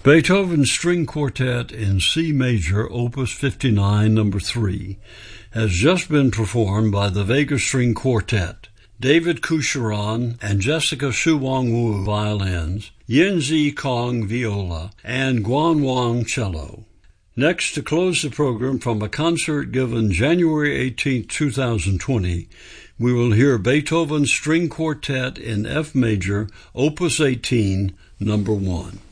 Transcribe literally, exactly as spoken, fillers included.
Beethoven's String Quartet in C major, Opus fifty-nine, number three, has just been performed by the Vega String Quartet, David Coucheron and Jessica Shu-Wang-Wu violins, Yin-Zi Kong viola, and Guan Wang cello. Next, to close the program from a concert given January eighteenth, two thousand twenty, we will hear Beethoven's String Quartet in F major, Opus eighteen, number one.